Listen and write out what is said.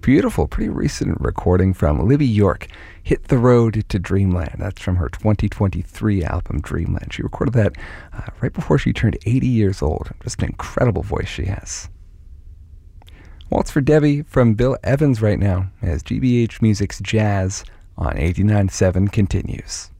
Beautiful, pretty recent recording from Libby York, Hit the Road to Dreamland. That's from her 2023 album, Dreamland. She recorded that right before she turned 80 years old. Just an incredible voice she has. Waltz for Debbie from Bill Evans right now, as GBH Music's Jazz on 89.7 continues.